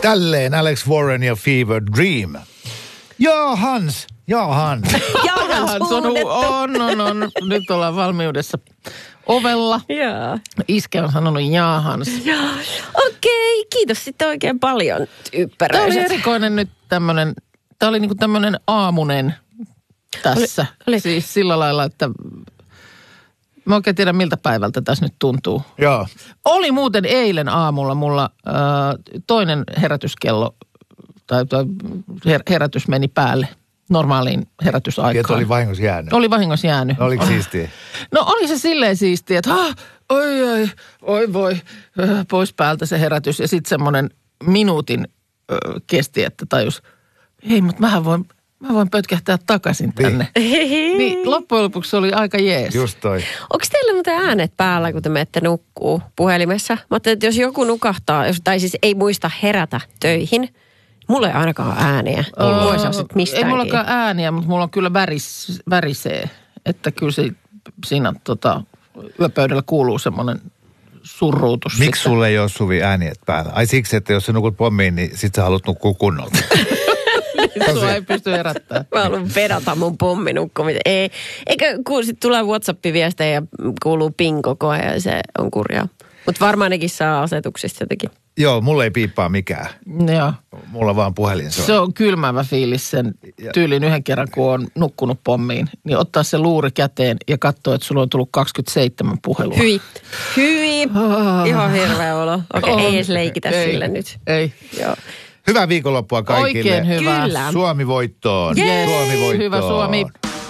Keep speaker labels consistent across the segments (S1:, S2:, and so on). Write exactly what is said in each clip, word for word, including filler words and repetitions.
S1: Tälleen Alex Warren ja Fever Dream. Joo, Hans. Joo, Hans.
S2: Hans on, on, on, on. Nyt ollaan valmiudessa ovella.
S3: Joo.
S2: Iske on sanonut jaa, Hans.
S3: Joo. Okei, okay, kiitos sitten oikein paljon, yppäröiset.
S2: Tämä oli erikoinen nyt tämmöinen, tämä oli niinku tämmöinen aamunen tässä. Oli, oli. Siis sillä lailla, että mä oikein tiedän miltä päivältä tässä nyt tuntuu.
S1: Joo.
S2: Oli muuten eilen aamulla mulla äh, toinen herätyskello, tai, tai her, herätys meni päälle normaaliin herätysaikaan.
S1: Tieto oli vahingossa jäänyt.
S2: Oli vahingossa jäänyt.
S1: No, oliko siistiä?
S2: No oli se silleen siistiä, että ah, oi oi, oi voi, äh, pois päältä se herätys. Ja sitten semmoinen minuutin äh, kesti, että tajus, hei, mutta mähän voin, mä voin pötkähtää takaisin tänne.
S3: Niin.
S2: Niin loppujen lopuksi oli aika jees.
S1: Just toi.
S3: Onko teillä muuten äänet päällä, kun te menette nukkuu puhelimessa? Mä ajattelin, että jos joku nukahtaa, jos, tai siis ei muista herätä töihin, mulla ei ainakaan ääniä. Ei voi saa sit mistäänkin.
S2: Ei mullakaan ääniä, mutta mulla on kyllä väris, värisee. Että kyllä se, siinä tota, yöpöydällä kuuluu semmoinen surruutus.
S1: Miksi sulle ei ole, Suvi, ääniet päällä? Ai siksi, että jos sä nukut pommiin, niin sit sä haluat nukkua kunnolta.
S2: Sua ei pysty herättämään.
S3: Mä haluan vedata mun pomminukkumisen. Ei. Eikö, kun sit tulee WhatsApp-viestejä ja kuuluu ping koko ajan ja se on kurjaa. Mutta varmaan nekin saa asetuksista jotenkin.
S1: Joo, mulla ei piippaa mikään.
S2: Joo.
S1: Mulla vaan puhelin se on.
S2: Se on kylmävä fiilis sen tyylin yhden kerran, kun on nukkunut pommiin. Niin ottaa se luuri käteen ja katsoa, että sulla on tullut kaksikymmentäseitsemän puhelua.
S3: Hyi. Hyi. Oh. Ihan hirveä olo. Okei, okay, ei edes leikitä
S2: ei,
S3: sille nyt.
S2: Ei.
S3: Joo.
S1: Hyvää viikonloppua kaikille.
S2: Oikein hyvä.
S3: Kyllä.
S1: Suomi voittoon.
S2: Yes.
S1: Suomi voittoon.
S2: Hyvä Suomi.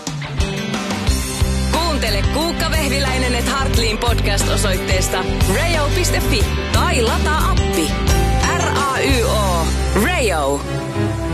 S4: Kuuntele Kuukka Vehviläinen et Hartliin podcast osoitteesta radio piste fi tai lataa appi. R A Y O. Radio.